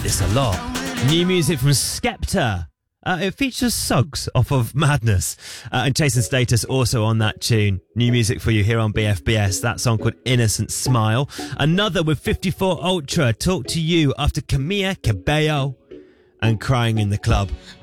this a lot. New music from Skepta. It features Suggs off of Madness. And Chasing Status also on that tune. New music for you here on BFBS. That song called Innocent Smile. Another with 54 Ultra. Talk to You after Camilla Cabello and Crying in the Club.